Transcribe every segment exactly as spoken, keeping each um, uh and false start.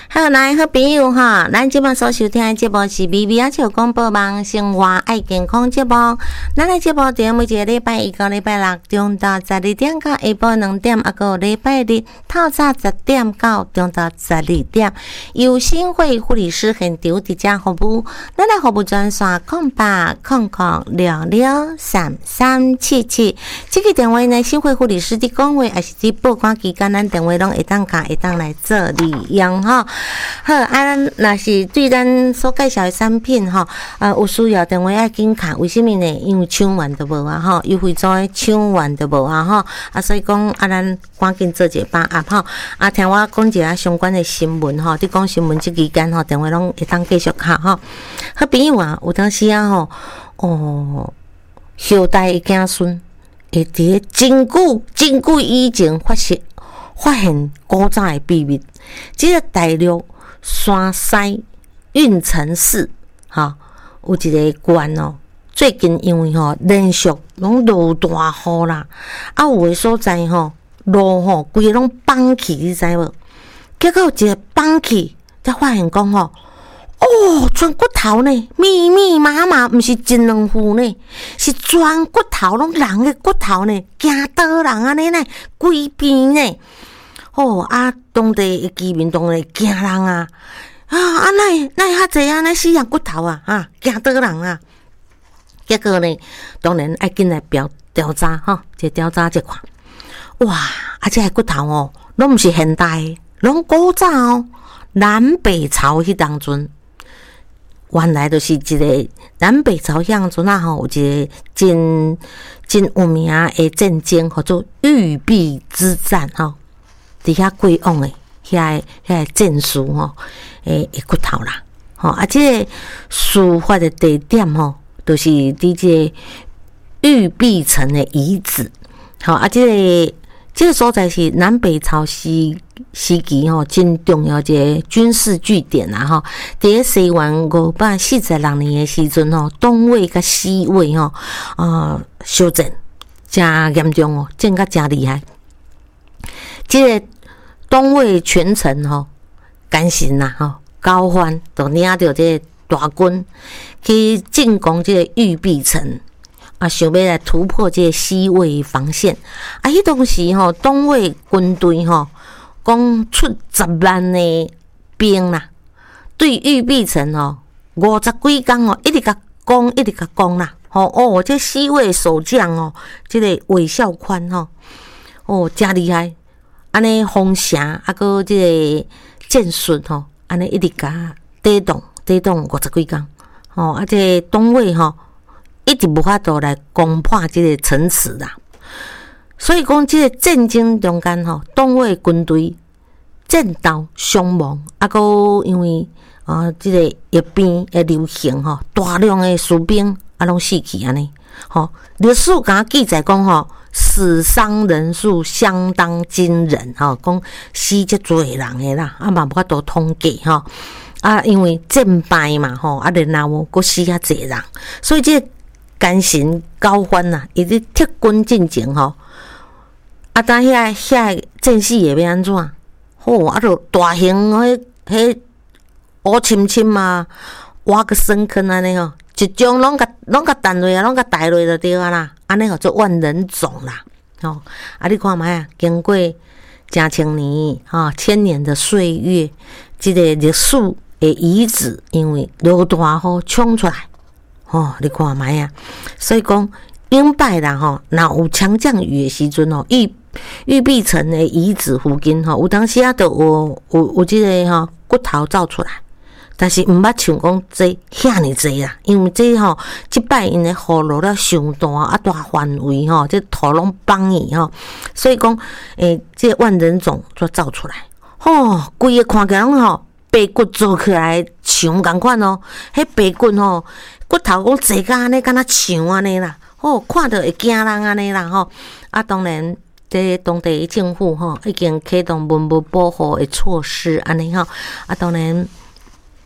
好，来好朋友哈，咱即摆所收听的节目是微微啊笑广播网生活爱健康节目。咱的节目在每一个礼拜一到礼拜六中到十二点到下晡两点，啊个礼拜日透早十点到中到十二点，由新会护理师现场伫遮服务。咱的服务专线空八空空六六三三七七，这个电话呢，新会护理师伫讲话，也是伫报关期间，咱电话拢会当卡会当来做利用吼。好，啊，若是对咱所介绍的产品吼，呃，有需要电话要紧卡，为什么呢？因为抢完都无啊吼，优惠组的抢完都无啊吼，啊，所以讲啊，咱赶紧做一个把握吼。啊，听我讲一下相关的新闻吼，伫讲新闻即期间吼，电话拢会当继续卡吼。好朋友啊，有当时啊吼，哦，后代的子孙会伫真久真久以前发现发现古早的秘密。即个大陆山西运城市哈，有一个县哦，最近因为吼连续拢落大雨啦，啊有诶所在吼路吼规个拢崩去，你知无？结果有一个崩去，才发现讲吼，哦，全骨头呢，密密麻麻，毋是一两副呢，是全骨头拢人诶骨头呢，行倒人安尼呢，规边呢。哦啊，当地的居民当然惊人啊！啊啊，那那遐济啊，那死人骨头啊，啊，惊倒人啊！结果呢，当然爱紧来调调查哈，这调查这看，哇！啊，这骨头哦，拢毋是现代的，拢古早哦，南北朝迄当阵，原来就是一个南北朝迄当阵啊，吼，有一个真真有名的战争，叫做玉璧之战哈。伫遐过往诶，遐遐战士吼，诶，骨头啦，吼啊，这个事发的地点吼，就是伫这玉璧城的遗址，吼啊，这个这个所在是南北朝时时期吼，真重要一个军事据点啦，吼。伫西元五百四十六年的时阵吼，东魏甲西魏吼，啊，相战真严重哦，战甲真厉害。这个东魏权臣吼，奸臣呐吼，高欢就领着这个大军去进攻这个玉璧城，啊，想要来突破这个西魏防线。啊，迄当时吼，东魏军队吼，讲出十万的兵啦，对玉璧城吼五十几工哦，一直甲攻，一直甲攻啦。吼哦，这西魏守将哦，这个韦孝宽吼，哦，真厉害。安尼封城，啊个即个战术吼，安尼一直甲抵挡，抵挡五十几工，吼啊！这东魏吼一直无法度来攻破即个城池啦。所以讲，即个战争中间吼，东魏军队战斗伤亡，啊个因为啊，即个疫病的流行吼，大量的士兵啊拢死去安尼，吼历史甲记载讲吼。死伤人数相当惊人吼，讲死这多人的啦，啊嘛无法度统计吼，啊因为战败嘛吼，啊然后佫死遐济人，所以这奸臣高欢呐，伊咧撤军进前吼，啊当遐遐战士会要安怎？吼啊，就大型迄迄乌深深啊，挖个深坑安尼吼，一种拢甲拢甲弹落啊，拢甲带落就对啊啦。安尼叫做万人冢啦，吼！啊，你看卖啊，经过真千年，吼，千年的岁月，即个历史的遗址，因为落大雨冲出来，吼！你看卖啊，所以讲，永拜啦，吼，若有强降雨的时阵吼，玉玉璧城的遗址附近吼，有当时啊，都有有有即个吼骨头走出来。但是毋捌像讲这遐尼济啦，因为这吼，即摆因的雨落了上大啊，大范围吼，这土拢崩去吼，所以讲诶，这万人冢就走出来，吼，规个看起来拢吼白骨做起来像共款哦，迄白骨吼骨头讲坐甲安尼，敢若像安尼啦，吼，看着会惊人安尼啦吼，啊，当然。这当地政府吼已经启动文物保护的措施安尼吼，啊，当然。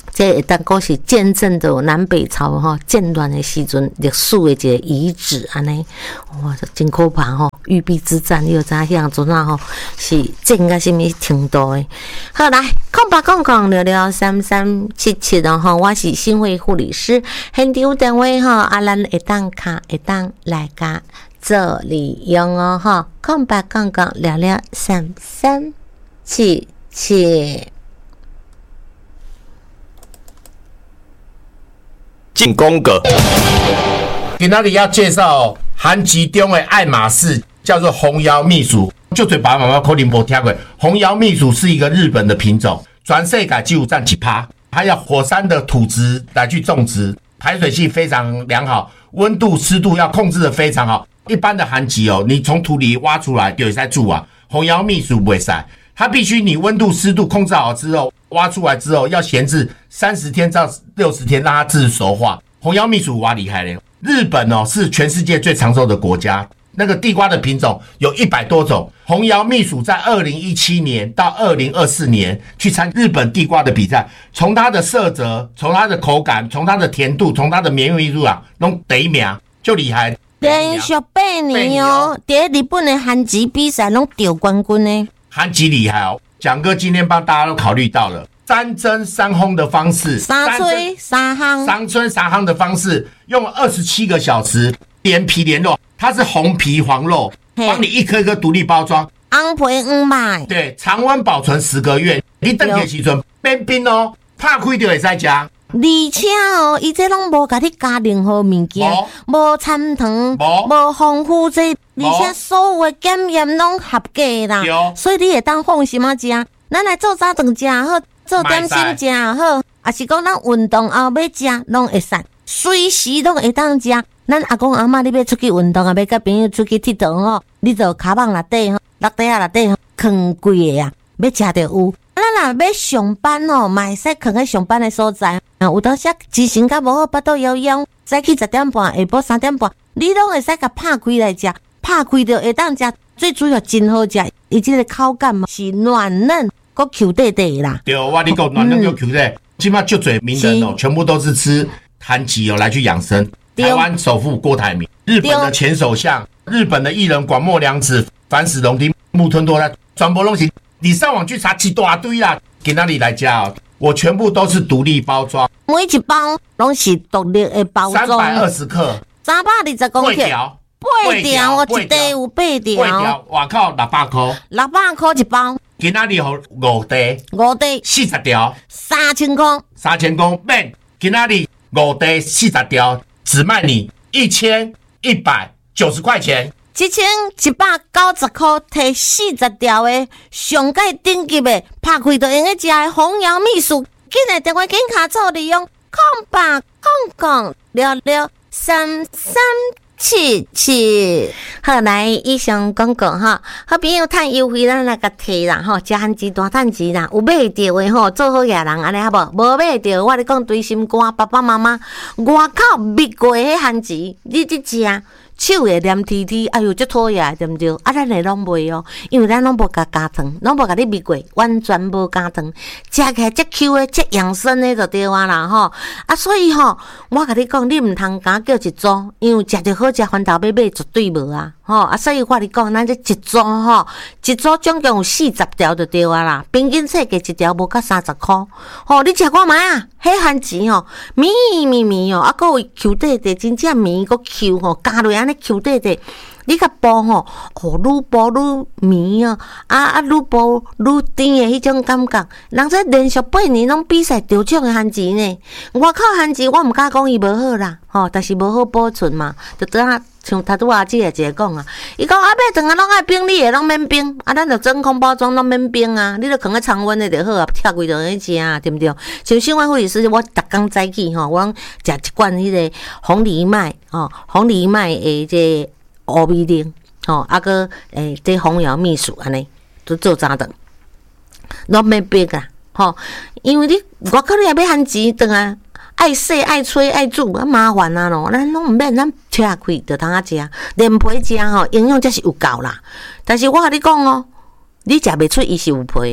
这会当讲是见证着南北朝吼战乱的时阵历史的一个遗址安尼，哇，真可怕吼！玉璧之战，你有知影阵啊吼是战到什么程度的？好，来空八空空六六三三七七然后我是新会护理师，现场电话吼啊，咱会当卡会当来甲做利用哦吼，空八空空六六三三七七。 进宫格，今天里要介绍韩籍中的爱马仕，叫做红瑶秘书。就对爸爸妈妈可能没听过，红瑶秘书是一个日本的品种，全世界只有占几趴，它要火山的土质来去种植，排水性非常良好，温度湿度要控制的非常好。一般的韩籍哦，你从土里挖出来就会在住啊，红瑶秘书不会晒，它必须你温度湿度控制好之后。挖出来之后要闲置三十天到六十天，让它自熟化。红瑶秘书哇厉害了，日本哦是全世界最长寿的国家，那个地瓜的品种有一百多种。红瑶秘书在二零一七年到二零二四年去参日本地瓜的比赛，从它的色泽，从它的口感，从它的甜度，从它的绵密度啊，弄第一名就厉害。 连续八年哦，在日本的韩籍比赛拢得冠军呢。 韩籍厉害哦。蒋哥今天帮大家都考虑到了三蒸三烘的方式， 三吹三烘， 三蒸三烘的方式，用了二十七个小时，连皮连肉，它是红皮黄肉，帮你一颗一颗独立包装， 红皮黄麦， 对，常温保存十个月，你等的时阵变冰哦，拍开就会使吃。 而且哦，伊这拢无甲你加任何物件，无掺糖，无防腐剂，而且所有的检验拢合格啦，所以你会当放心啊食。咱来做早顿食好，做点心食好，也是讲咱运动后要食拢会使，随时拢会当食。咱阿公阿嬷你要出去运动啊，要甲朋友出去佚佗吼，你就卡网内底吼，落地啊内底吼，放几个啊，要食着有。咱若要上班哦，嘛会使囥喺上班的所在。啊，有当时精神较无好，巴肚枵枵，早起十点半，下晡三点半，你拢会使甲拍开来食，拍开就会当食。最主要真好食，伊这个口感嘛是软嫩，搁 Q 弟弟啦。 对，我你讲软嫩又 Q 弟弟，起码就嘴名人哦，全部都是吃韩籍哦来去养生。台湾首富郭台铭，日本的前首相，日本的艺人广末凉子、反死龙町、木村拓哉，全部拢是。你上网去查一大堆啦，给哪里来家哦？我全部都是独立包装， 每一包拢是独立的包装， 三百二十克， 三百二十公克，八条，我一袋有八条， 八条，外口六百块， 六百块一包， 给哪里好五袋， 五袋四十条， 三千块， 三千块免，给哪里五袋四十条，只卖你一千一百九十块钱。 一千一百九十块，摕四十条的上界顶级的，拍开就用个食的红瑶秘书，紧来电话紧卡做利用，空八空空六六三三七七。好，来以上广告哈，好朋友趁优惠咱来甲摕啦吼，食番薯大趁钱啦，有买着的吼，做好野人安尼好无？无买着，我咧讲堆心肝，爸爸妈妈外口蜜过迄番薯，你伫食。手会黏贴贴，哎呦，足讨厌，对毋对？啊，咱会拢袂哦，因为咱拢无加加糖，拢无甲你蜜过，完全无加糖，食起来足 Q 的，足养生的就对啊啦吼。啊，所以吼，我甲你讲，你毋通敢叫一组，因为食着好食，翻头买买绝对无啊。吼啊，所以我甲你讲，咱这一组吼，一组总共有四十条就对啊啦，平均册价一条无到三十箍。吼，你食看卖啊，迄番薯吼，绵绵绵哦，啊，搁有 Q 弟弟，真正绵搁 Q 吼，加落安尼 Q 弟弟，你甲剥吼，哦，愈剥愈绵哦，啊啊，愈剥愈甜的迄种感觉。人这连续八年拢比赛得奖的番薯呢，外口番薯我毋敢讲伊无好啦，吼，但是无好保存嘛，就等下。像头拄仔姐个一个讲啊，伊讲啊买糖啊拢爱冰，你会拢免冰，啊咱就真空包装拢免冰啊，你就放喺常温的就好啊，拆开就用去食啊，对毋对？像新华护理师，我逐工早起吼，我食一罐迄个红藜麦吼，红藜麦诶这乌米丁吼，啊个诶这红瑶秘书安尼，都做早顿，拢免冰啊，吼，因为你外口你也买番薯顿啊。爱洗爱吹爱煮啊麻烦啊咯，咱拢毋免，咱拆开就通啊食，连皮食吼，营养才是有够啦。但是我甲你讲哦，你食袂出伊是有皮，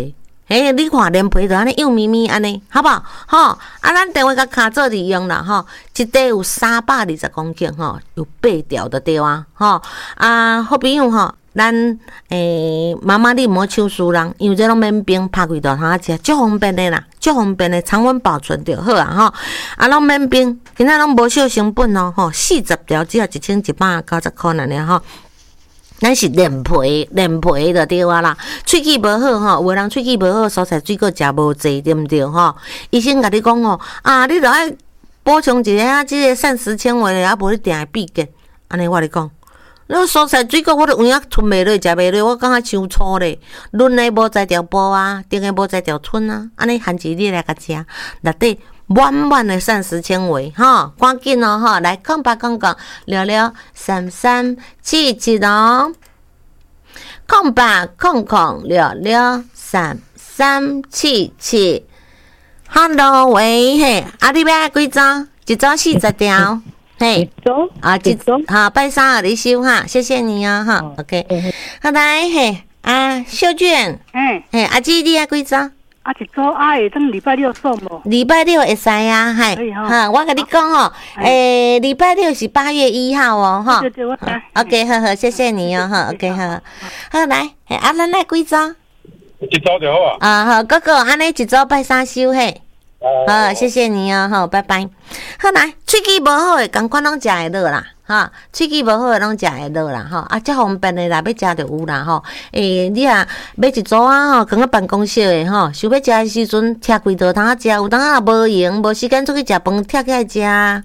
嘿，你看连皮就安尼幼咪咪安尼，好不好？吼，啊，咱电话甲卡做利用啦，吼，一块有三百二十公斤，吼，有八条的对啊，吼，啊，好朋友吼。咱诶，妈妈你毋好抢输人，因为这拢免冰，拍开大通啊食，足方便的啦，足方便的，常温保存就好啊吼。啊，拢免冰，今仔拢无少成本哦吼，四十条只要一千一百九十块尔吼。咱是连皮连皮就对啊啦，喙齿无好吼，有的人喙齿无好，蔬菜水果食无济，对毋对吼？医生甲你讲哦，啊，你著爱补充一下啊，即个膳食纤维啊，无你定会闭结。安尼我咧讲。那蔬菜水果我都有影吞袂落，食袂落，我感觉伤粗咧。嫩的无摘条布啊，甜的无摘条春啊，安尼含一日来甲食，内底满满的膳食纤维，哈，赶紧哦，哈，来空白空空聊聊三三七七哦，空白空空聊聊三三七七 ，Hello 喂嘿，啊你要几张？一张四十条。嘿，啊，一好，拜三啊，你收哈，谢谢你啊哈 ，OK， 好来嘿，啊，秀娟， 嘿， 嘿，阿姊你啊几张？ 啊，一组啊会当礼拜六送无？ 礼拜六会使啊，嘿，哈，我跟你讲哦，诶，礼拜六是八月一号哦，哈， 对对，我知。 OK， 好好，谢谢你哦，哈 ，OK， 好，好来，嘿，啊，咱来几张？ 一组就好啊。 啊，好，哥哥，安尼一组拜三收嘿。好，谢谢你哦，好，拜拜。好来，喙齿无好诶，赶快拢食会落啦，哈，喙齿无好诶，拢食会落啦，吼，啊，遮方便诶啦，要食就有啦，吼，诶，你啊买一组啊，吼，放喺办公室诶，吼，想要食诶时阵，拆开倒通啊食，有当啊无闲，无时间出去食饭，拆起来食。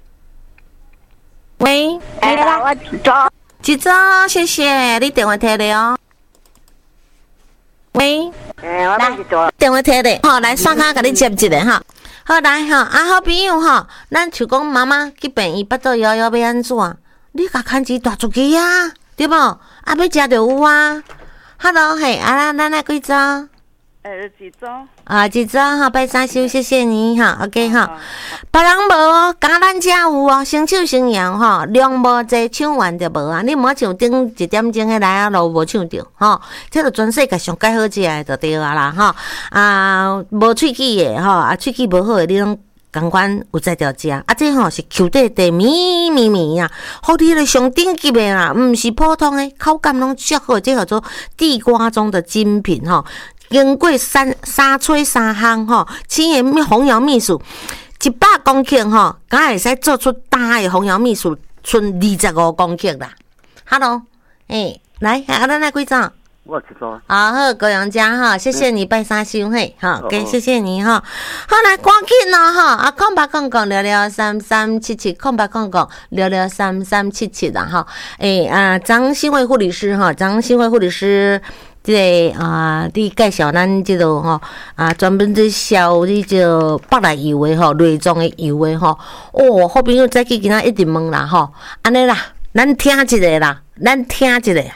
喂， 哎啦，我一组， 一组，谢谢，你电话摕咧哦。喂， 哎，我来一组， 电话摕咧，吼，来刷卡甲你接一个哈。好来吼，啊好朋友吼，咱像讲妈妈去病院，巴肚枵枵要安怎？你甲牵钱带出去啊，对无？啊要食就有啊。Hello， 嘿，啊咱来几张？ 呃，几组？ 啊，一张哈，拜三收，谢谢你哈 ，OK 哈。别人无哦，敢咱遮有哦，成手成样吼，量无济，抢完就无啊。你莫像顶一点钟迄来啊路无抢着吼，这个全世界上介好食的就对啊啦吼。啊，无喙齿的吼，啊喙齿无好的你拢共款有在条食，啊这吼是 Q 底地绵绵绵啊，好伫咧上顶级的啦，毋是普通的，口感拢足好，这叫做地瓜中的精品吼。经过三三吹三烘吼，青叶红芽蜜薯一百公克吼，敢会使做出大的红芽蜜薯，剩二十五公克啦。Hello， 诶、欸，来，啊，咱来几张？ 我一组。 啊，好，高阳家哈，谢谢你拜三收嘿，哈，给谢谢你哈。好来，赶紧咯哈，啊，空白空空聊聊三三七七，空白空空聊聊三三七七啦哈。诶、欸、啊，张新慧护理师哈，张新慧护理师。即个啊，你介绍咱即个吼啊，专门在销你个北来油的吼，内脏的油的吼。哦，好朋友再去今仔一直问啦吼，安尼啦，咱听一个啦，咱听一个。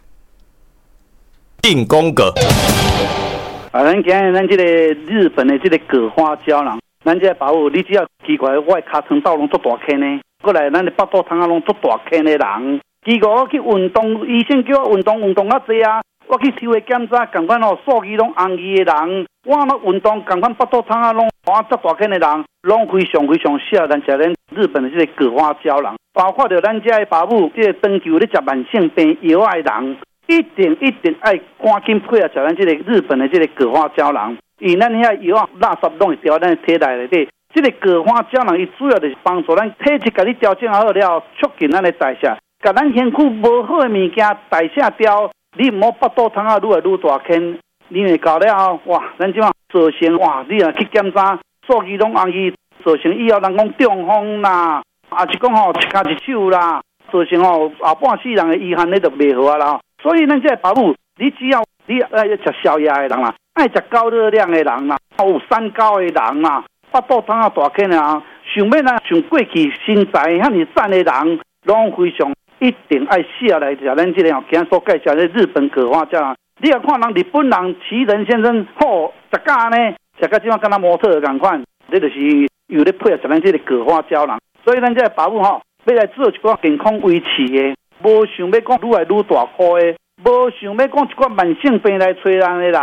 进宫格。 啊，咱今日咱即个日本的即个葛花胶囊，咱即个保护，你只要奇怪，我的骹床道拢足大坑的，过来咱的腹肚汤啊拢足大坑的人，结果我去运动，医生叫我运动运动较济啊。我去抽个检查，共款哦，数据拢红字的人，我若运动，共款腹肚汤啊，拢我足大坑的人，拢非常非常适合咱食咱日本的这个葛花胶囊，包括着咱遮的爸母，这个长久咧食慢性病药的人，一定一定爱赶紧配合食咱这个日本的这个葛花胶囊，因咱遐药啊垃圾拢会掉咱体内里底。这个葛花胶囊，伊主要就是帮助咱体质，甲你调整好了，促进咱的代谢，甲咱身躯无好的物件代谢掉。你唔好腹肚汤啊，愈来愈大坑，你会搞了后，哇，咱即马造成哇，你若去检查，数据拢红字，造成以后人讲中风啦，啊是讲吼一骹一手啦，造成吼后半世人的遗憾，你就袂好啊啦。所以咱这爸母，你只要你爱食宵夜的人啦，爱食高热量的人啦，有三高的人啦，腹肚汤啊大坑的人，想要咱像过去身材遐尼赞的人，拢非常。一定爱适合来食咱这个吼，今日所介绍的日本葛花胶囊。你若看人日本人奇人先生，吼，食甲呢，食甲即马敢若模特共款，你就是有咧配合食咱这个葛花胶囊。所以咱这个爸母吼，要来做一寡健康维持的，无想要讲愈来愈大块的，无想要讲一寡慢性病来找人的人，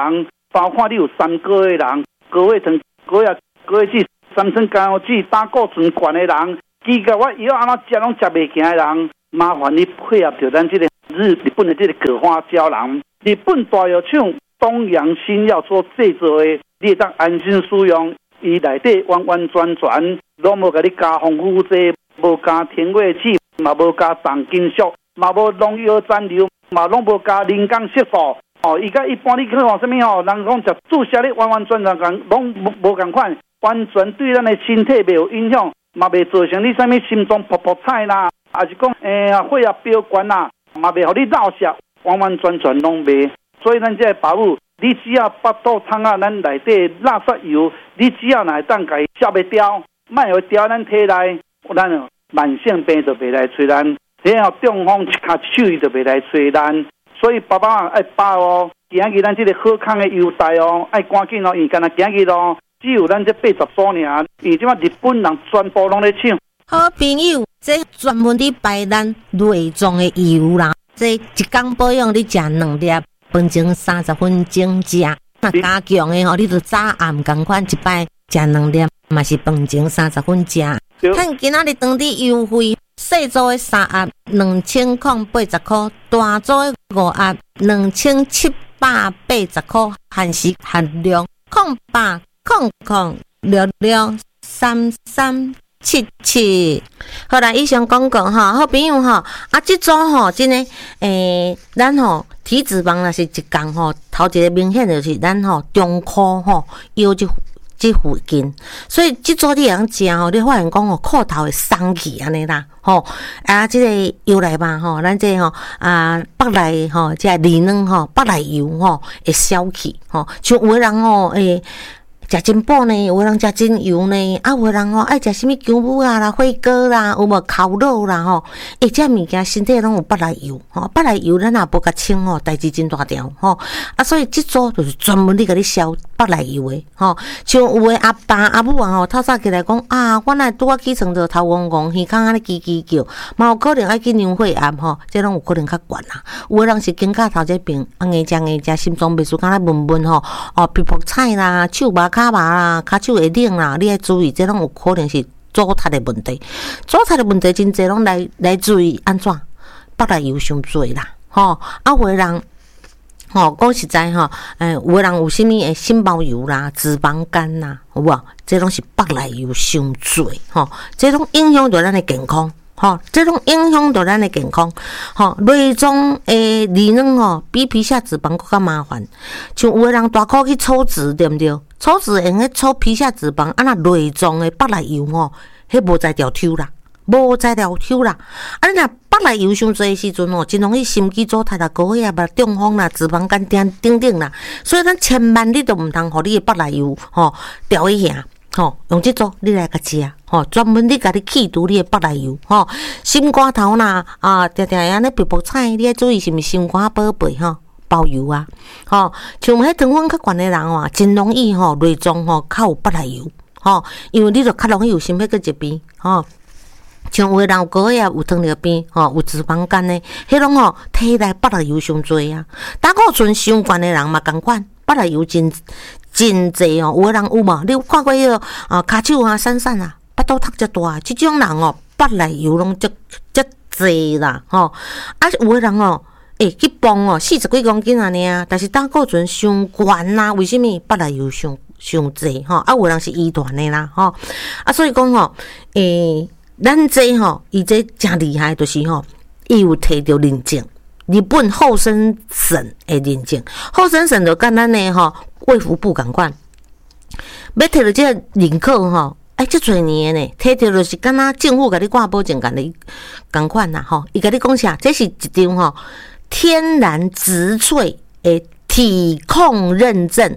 包括你有三高的人、高血糖、高压、高血脂、三酸甘油酯、胆固醇高的人，其他我药安怎食拢食袂行的人，麻烦你配合着咱这个日日本的这个葛花胶囊，日本大药厂东洋新药所制作的，你会当安心使用。伊内底完完全全拢无甲你加防腐剂，无加甜味剂，嘛无加重金属，嘛无农药残留，嘛拢无加人工色素。哦，伊甲一般你去看什么哦，人讲食注射你完完全全共拢无无共款，完全对咱的身体袂有影响，嘛袂造成你啥物心脏噗噗菜啦，还是讲诶血压飙悬啦，嘛袂互你闹血，完完全全拢袂。所以咱这个保姆。你只要腹肚汤啊，咱内底垃圾油，你只要来当家消袂掉，莫会掉咱体内，咱慢性病就袂来催咱，然后中风一卡手伊就袂来催咱。所以爸爸爱把哦，今日咱这个好康的优待哦，爱赶紧哦，因干那今日哦，只有咱这八十组尔，因即马日本人全部拢咧抢。 好朋友，这专门伫摆咱内脏的油啦，这一工保养你食两粒。饭前三十分钟食，那加强的吼，你就早暗共款一摆食两粒，嘛是饭前三十分食。看今仔日当地优惠，细组的三盒两千块八十块，大组的五盒两千七百八十块，限时限量，空八空空六六三三。七七，好啦，以上广告哈，好朋友哈，啊，这组吼，真诶，诶，咱吼体脂肪若是一降吼，头一个明显就是咱吼中裤吼腰这这附近，所以这组你会晓食吼，你发现讲吼裤头会松起安尼啦，吼啊，这个腰内嘛吼，咱这吼啊腹内吼，这里软吼，腹内油吼会消气吼，像有的人吼诶。食真补呢，有人食真油呢，啊，有人吼爱食什么姜母啊啦、火锅啦，有无烤肉啦吼？诶，这物件身体拢有腹内油吼，腹内油咱也无甲清吼，代志真大条吼。啊，所以这组就是专门咧甲你消腹内油的吼。像有诶阿爸阿母啊吼，透早起来讲啊，我若拄啊起床就头晕晕，耳孔安尼叽叽叫，嘛有可能爱去量血压吼，这拢有可能较悬啦。有诶人是颈胛头这病，啊硬食硬食，心脏袂输敢若闷闷吼，哦皮肤菜啦，手麻骹麻啦，骹手会冷啦，你爱注意，这拢有可能是左塌的问题。左塌的问题真侪拢来来自于安怎？腹内油伤多啦，吼、哦、啊，有的人。吼，讲实在吼，诶，有的人有啥物诶，心包油啦、脂肪肝啦，有无？这拢是腹内油伤多，吼，这拢影响到咱的健康，吼，这拢影响到咱的健康，吼，内脏诶利润吼，比皮下脂肪更较麻烦。像有的人大口去抽脂，对毋对？抽脂用去抽皮下脂肪，啊那内脏诶腹内油吼，迄无在条抽啦。无在了抽啦，啊！你若腹内油伤多的时阵哦，真容易心肌阻塞啦、高血压啦、中风啦、脂肪肝等等等啦。所以咱千万你都毋通互你的腹内油吼调一下，吼用这组你来甲食，吼专门你甲你去除你的腹内油，吼心肝头啦啊，定定安尼皮肤菜，你要注意是毋是心肝宝贝吼包油啊，吼像迄糖分较悬的人哦，真容易吼内脏吼较有腹内油，吼因为你就较容易有心血管疾病，吼。像有的人有高血压、有糖尿病、吼有脂肪肝的，迄种吼体内腹内油伤多啊。胆固醇伤悬的人嘛共款，腹内油真真济哦。有的人有嘛？你有看过迄个啊骹手啊、闪闪啊、腹肚凸遮大，即种人哦，腹内油拢遮遮济啦，吼。啊，有的人哦，诶、欸、去磅哦，四十几公斤安尼啊，但是胆固醇伤悬啦，为什么腹内油伤伤济吼？啊，有的人是遗传的啦，吼。啊，所以讲吼，诶、欸。咱这吼，伊这真厉害，就是吼，伊有摕到认证，日本厚生省的认证，厚生省就跟咱的吼卫福部共款，要摕到这个认可吼，哎，这侪年呢，摕到就是敢若政府甲你挂保证，甲你共款啦吼，伊甲你讲啥？这是一张吼天然植萃的体控认证，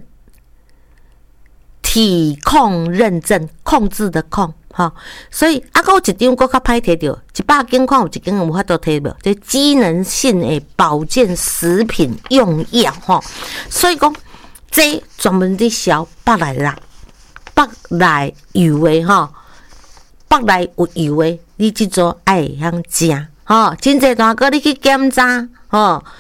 体控认证，控制的控。吼、哦，所以啊，还有一张搁较歹摕到，一百间看有一间有法度摕到，这机能性的保健食品用药吼、哦，所以讲这专门伫消腹内啦，腹内油的吼，腹内有油的，你即组爱会晓食吼，真济大哥你去检查吼，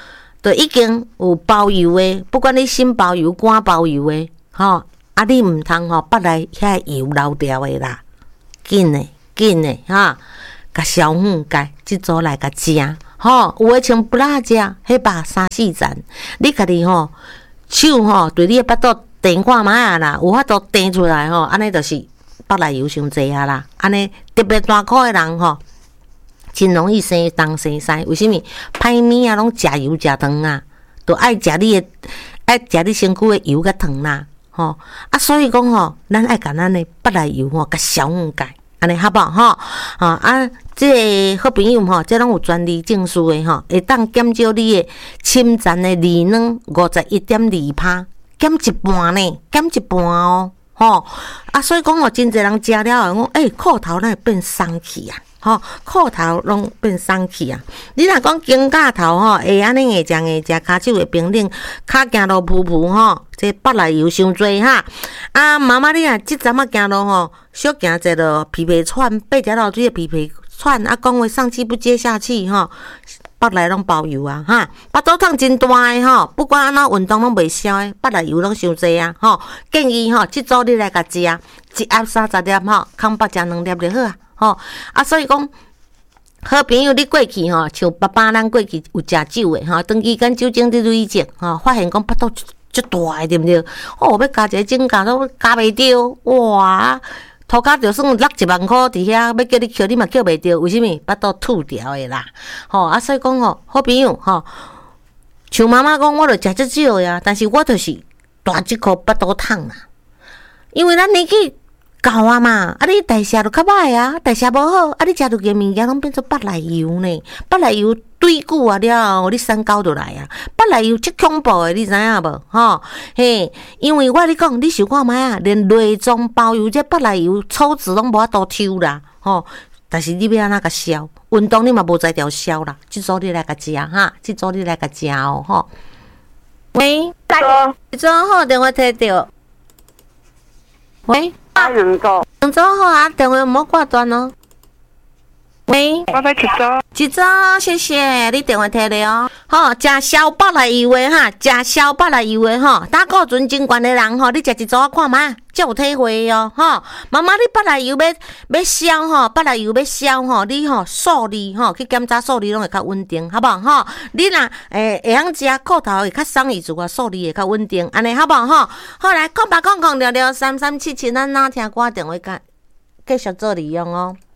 就已经有包邮的，不管你新包邮、干包邮的，吼，啊，你毋通吼，捌来遐油流掉的啦，紧的，紧的，哈，甲小粉解，即组来甲食，吼，有诶像不辣食，迄肉三四层，你家己吼，手吼对你诶巴肚垫看卖啊啦，有法度垫出来吼，安尼就是腹内油伤济啊啦，安尼特别大块诶人吼。真容易生东生西，为什么？歹物啊，拢食油食糖啊，都爱食你的，爱食你身躯的油甲糖啦，吼啊，所以讲吼，咱爱甲咱的腹内油吼，甲消化解，安尼好不好？吼啊啊，这个好朋友吼，这拢有专利证书的吼，会当减少你的侵占的利润五十一点二趴，减一半呢，减一半哦，吼啊，所以讲吼，真侪人食了后讲，诶、欸，裤头哪会变松去啊？吼，裤头拢变松去啊！你若讲肩胛头吼，会安尼会将会食，骹手会平冷，骹行路噗噗吼，这腹内油伤多哈。啊，妈妈你若即阵仔行路吼，小行者就皮皮喘，八条老水的皮皮喘，啊，讲话上气不接下气吼，腹内拢包油啊哈，腹肚痛真大诶吼，不管安怎运动拢袂消诶，腹内油拢伤济啊吼。建议吼，即组你来甲食，一盒三十粒吼，空腹食两粒就好啊。吼啊，所以讲，好朋友，你过去吼，像爸爸咱过去有食酒的吼，长期间酒精的累积吼，发现讲腹肚足大的，对不对？哦，要加一个增加都加袂着，哇！涂骹就算落一万块伫遐，要叫你扣，你嘛扣袂着，为什么？腹肚吐掉的啦，吼啊，所以讲吼，好朋友吼，像妈妈讲，我著食足少呀，但是我就是大即颗腹肚痛啦，因为咱年纪。够啊嘛，啊你代谢就较歹啊，代谢无好，啊你食着个物件拢变做腹内油呢，腹内油堆久啊了后，你三高就来啊，腹内油足恐怖诶，你知影无？吼，嘿，因为我你讲，你想看觅啊，连内脏包油这腹内油抽脂拢无法度抽啦，吼，但是你要安怎甲消？运动你嘛无才调消啦，即组你来甲食哈，即组你来甲食哦，吼。喂，一组好，电话摕着。喂。 啊，两组， 两组好啊，电话唔好挂断哦。喂， 我要一组， 一组，谢谢你电话摕了哦。吼，食消腹内油的哈，食消腹内油的吼，胆固醇真悬的人吼，你食一组看觅，才有体会哦。吼，妈妈，你腹内油要要消吼，腹内油要消吼，你吼数字吼去检查数字拢会较稳定，好不好？吼，你若诶会晓食裤头会较松以外，数字会较稳定，安尼好不好？吼，好来，空八空空聊聊三三七七，咱哪听歌电话甲继续做利用哦。